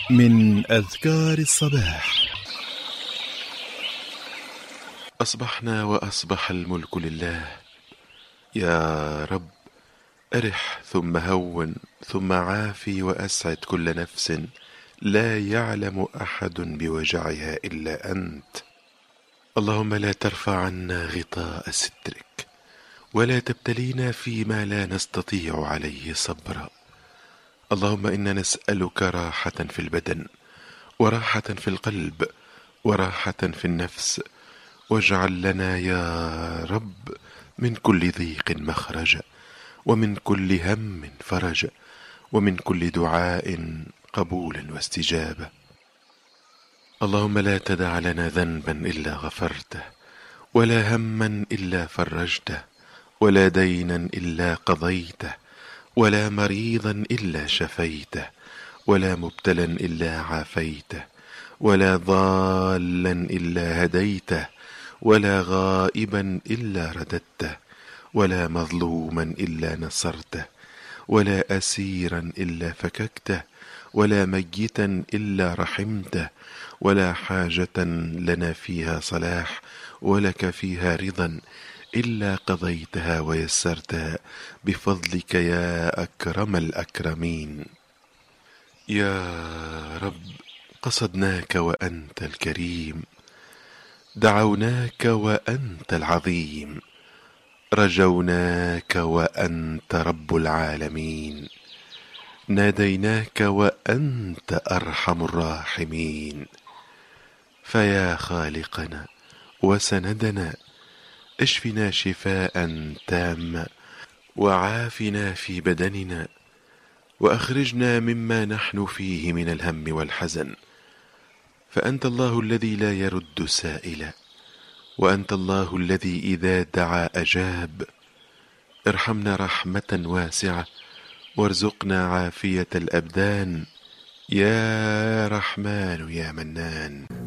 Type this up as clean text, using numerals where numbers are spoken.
من أذكار الصباح. أصبحنا وأصبح الملك لله. يا رب أرح ثم هون ثم عافي وأسعد كل نفس لا يعلم أحد بوجعها إلا أنت. اللهم لا ترفع عنا غطاء سترك ولا تبتلينا فيما لا نستطيع عليه صبرا. اللهم إنا نسألك راحة في البدن وراحة في القلب وراحة في النفس، واجعل لنا يا رب من كل ضيق مخرجا ومن كل هم فرجا ومن كل دعاء قبولا واستجابة. اللهم لا تدع لنا ذنبا إلا غفرته ولا هما إلا فرجته ولا دينا إلا قضيته ولا مريضا إلا شفيته ولا مبتلا إلا عافيته ولا ضالا إلا هديته ولا غائبا إلا رددته ولا مظلوما إلا نصرته ولا أسيرا إلا فككته ولا ميتا إلا رحمته ولا حاجة لنا فيها صلاح ولك فيها رضا إلا قضيتها ويسرتها بفضلك يا أكرم الأكرمين. يا رب قصدناك وأنت الكريم، دعوناك وأنت العظيم، رجوناك وأنت رب العالمين، ناديناك وأنت أرحم الراحمين. فيا خالقنا وسندنا اشفنا شفاء تاما وعافنا في بدننا وأخرجنا مما نحن فيه من الهم والحزن، فأنت الله الذي لا يرد سائلا، وأنت الله الذي إذا دعا أجاب. ارحمنا رحمة واسعة وارزقنا عافية الأبدان، يا رحمن يا منان.